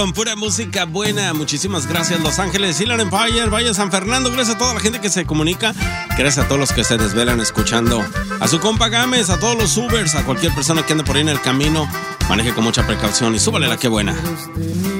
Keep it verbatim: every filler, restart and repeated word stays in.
Con pura música buena, muchísimas gracias Los Ángeles, Inland Empire, Valle San Fernando, gracias a toda la gente que se comunica, gracias a todos los que se desvelan escuchando, a su compa Gámez, a todos los Ubers, a cualquier persona que ande por ahí en el camino, maneje con mucha precaución y súbale la que buena.